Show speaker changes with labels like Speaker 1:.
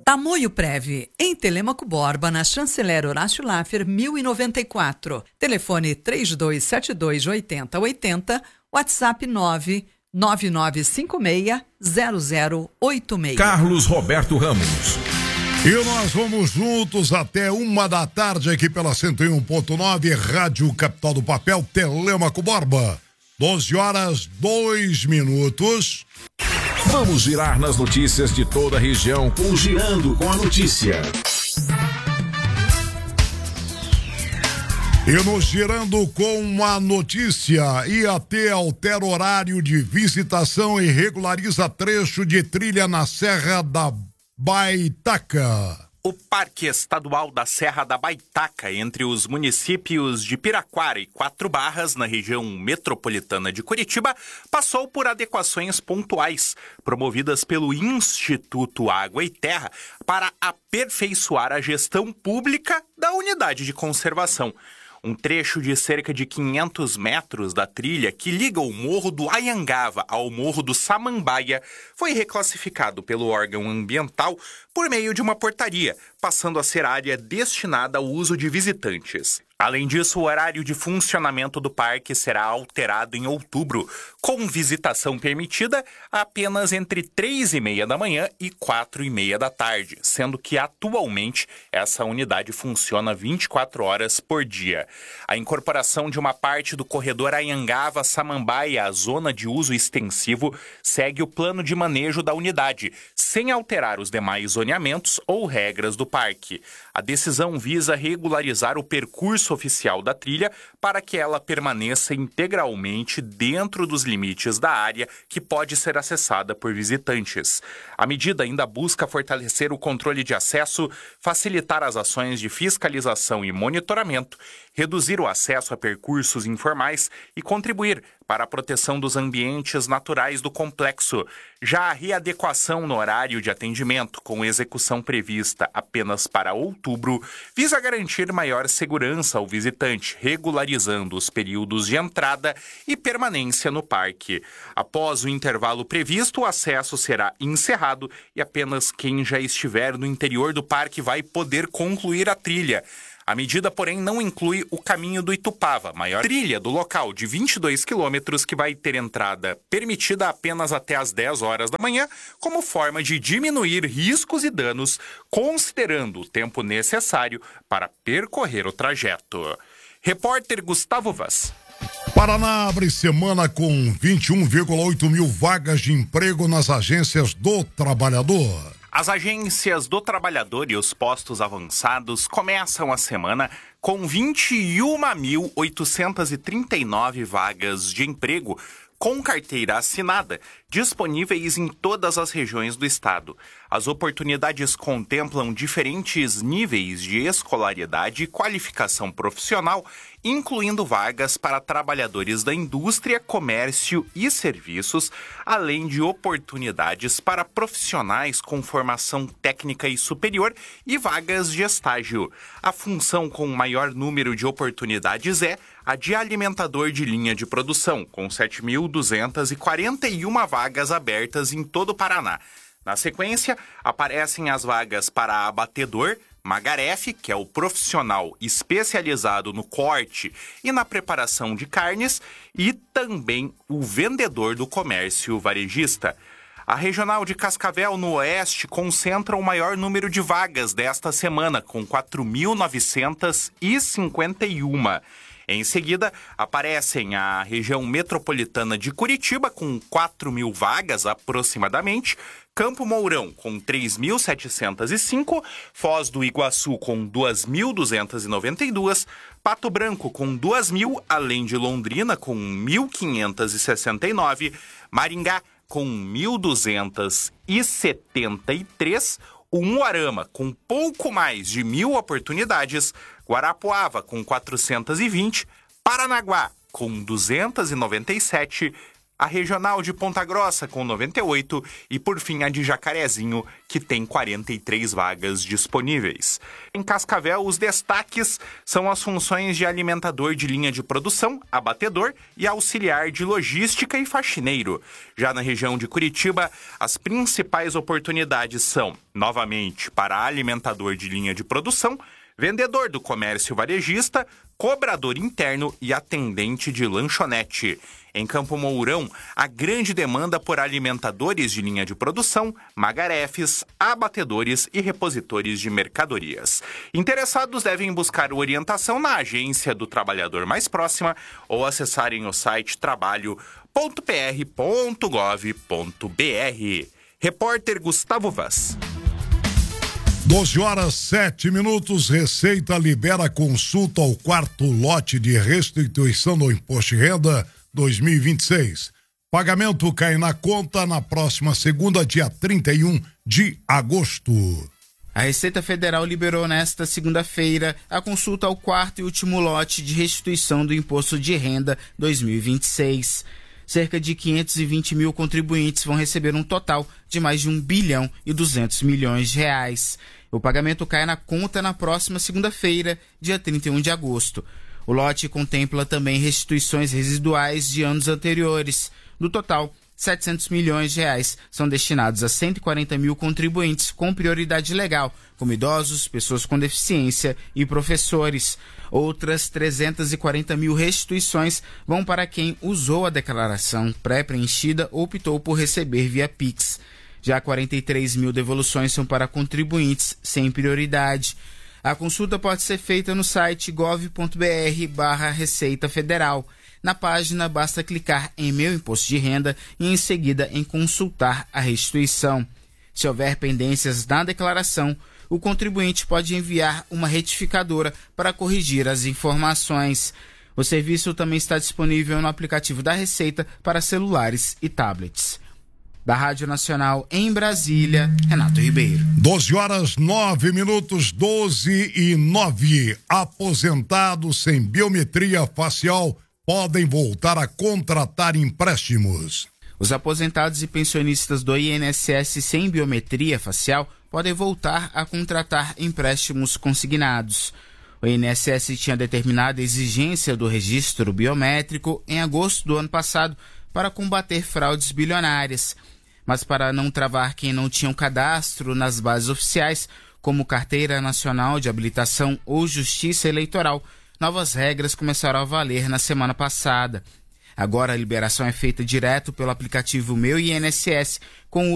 Speaker 1: Tamoio Prev, em Telêmaco Borba, na Chanceler Horácio Laffer, 1094. Telefone 3272-8080, WhatsApp 99956-0086.
Speaker 2: Carlos Roberto Ramos.
Speaker 3: E nós vamos juntos até 1h aqui pela 101.9, Rádio Capital do Papel, Telêmaco Borba. 12h02.
Speaker 2: Vamos girar nas notícias de toda a região com Girando com a Notícia.
Speaker 3: E no Girando com a Notícia, IAT altera horário de visitação e regulariza trecho de trilha na Serra da Baitaca.
Speaker 4: O Parque Estadual da Serra da Baitaca, entre os municípios de Piraquara e Quatro Barras, na região metropolitana de Curitiba, passou por adequações pontuais, promovidas pelo Instituto Água e Terra, para aperfeiçoar a gestão pública da unidade de conservação. Um trecho de cerca de 500 metros da trilha que liga o Morro do Anhangava ao Morro do Samambaia foi reclassificado pelo órgão ambiental por meio de uma portaria, passando a ser área destinada ao uso de visitantes. Além disso, o horário de funcionamento do parque será alterado em outubro, com visitação permitida apenas entre 3h30 da manhã e 4h30 da tarde, sendo que atualmente essa unidade funciona 24 horas por dia. A incorporação de uma parte do corredor Anhangava-Samambaia à zona de uso extensivo segue o plano de manejo da unidade, sem alterar os demais zoneamentos ou regras do parque. A decisão visa regularizar o percurso oficial da trilha para que ela permaneça integralmente dentro dos limites da área que pode ser acessada por visitantes. A medida ainda busca fortalecer o controle de acesso, facilitar as ações de fiscalização e monitoramento, reduzir o acesso a percursos informais e contribuir para a proteção dos ambientes naturais do complexo. Já a readequação no horário de atendimento, com execução prevista apenas para outubro, visa garantir maior segurança ao visitante, regularizando os períodos de entrada e permanência no parque. Após o intervalo previsto, o acesso será encerrado e apenas quem já estiver no interior do parque vai poder concluir a trilha. A medida, porém, não inclui o caminho do Itupava, maior trilha do local de 22 quilômetros que vai ter entrada permitida apenas até às 10 horas da manhã, como forma de diminuir riscos e danos, considerando o tempo necessário para percorrer o trajeto. Repórter Gustavo Vaz.
Speaker 3: Paraná abre semana com 21,8 mil vagas de emprego nas agências do trabalhador.
Speaker 4: As agências do trabalhador e os postos avançados começam a semana com 21.839 vagas de emprego com carteira assinada, disponíveis em todas as regiões do estado. As oportunidades contemplam diferentes níveis de escolaridade e qualificação profissional, incluindo vagas para trabalhadores da indústria, comércio e serviços, além de oportunidades para profissionais com formação técnica e superior e vagas de estágio. A função com maior número de oportunidades é a de alimentador de linha de produção, com 7.241 vagas abertas em todo o Paraná. Na sequência, aparecem as vagas para abatedor, Magarefe, que é o profissional especializado no corte e na preparação de carnes, e também o vendedor do comércio varejista. A Regional de Cascavel, no Oeste, concentra o maior número de vagas desta semana, com 4.951. Em seguida, aparecem a região metropolitana de Curitiba, com 4.000 vagas aproximadamente, Campo Mourão, com 3.705, Foz do Iguaçu, com 2.292, Pato Branco, com 2.000, além de Londrina, com 1.569, Maringá, com 1.273, Umuarama, com pouco mais de 1.000 oportunidades, Guarapuava, com 420, Paranaguá, com 297, a Regional de Ponta Grossa com 98 e, por fim, a de Jacarezinho, que tem 43 vagas disponíveis. Em Cascavel, os destaques são as funções de alimentador de linha de produção, abatedor e auxiliar de logística e faxineiro. Já na região de Curitiba, as principais oportunidades são, novamente, para alimentador de linha de produção, vendedor do comércio varejista, cobrador interno e atendente de lanchonete. Em Campo Mourão, há grande demanda por alimentadores de linha de produção, magarefes, abatedores e repositores de mercadorias. Interessados devem buscar orientação na agência do trabalhador mais próxima ou acessarem o site trabalho.pr.gov.br. Repórter Gustavo Vaz.
Speaker 3: 12h07. Receita libera consulta ao quarto lote de restituição do Imposto de Renda 2026. Pagamento cai na conta na próxima segunda, dia 31 de agosto.
Speaker 5: A Receita Federal liberou nesta segunda-feira a consulta ao quarto e último lote de restituição do Imposto de Renda 2026. Cerca de 520 mil contribuintes vão receber um total de mais de 1 bilhão e 200 milhões de reais. O pagamento cai na conta na próxima segunda-feira, dia 31 de agosto. O lote contempla também restituições residuais de anos anteriores. No total, 700 milhões de reais são destinados a 140 mil contribuintes com prioridade legal, como idosos, pessoas com deficiência e professores. Outras 340 mil restituições vão para quem usou a declaração pré-preenchida ou optou por receber via Pix. Já 43 mil devoluções são para contribuintes sem prioridade. A consulta pode ser feita no site gov.br/Receita Federal. Na página, basta clicar em Meu Imposto de Renda e, em seguida, em Consultar a restituição. Se houver pendências na declaração, o contribuinte pode enviar uma retificadora para corrigir as informações. O serviço também está disponível no aplicativo da Receita para celulares e tablets. Da Rádio Nacional em Brasília, Renato Ribeiro.
Speaker 3: 12h09, 12h09. Aposentados sem biometria facial podem voltar a contratar empréstimos.
Speaker 5: Os aposentados e pensionistas do INSS sem biometria facial podem voltar a contratar empréstimos consignados. O INSS tinha determinado a exigência do registro biométrico em agosto do ano passado para combater fraudes bilionárias. Mas para não travar quem não tinha um cadastro nas bases oficiais, como Carteira Nacional de Habilitação ou Justiça Eleitoral, novas regras começaram a valer na semana passada. Agora a liberação é feita direto pelo aplicativo Meu INSS, com o